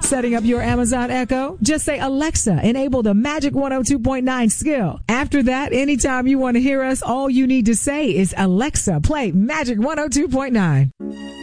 Setting up your Amazon Echo? Just say, Alexa, enable the Magic 102.9 skill. After that, anytime you want to hear us, all you need to say is, Alexa, play Magic 102.9.